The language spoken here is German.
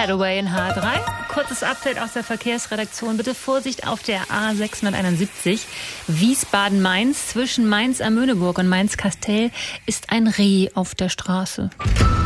Hathaway in H3. Kurzes Update aus der Verkehrsredaktion. Bitte Vorsicht auf der A671 Wiesbaden-Mainz. Zwischen Mainz am Möhneburg und Mainz-Kastel ist ein Reh auf der Straße.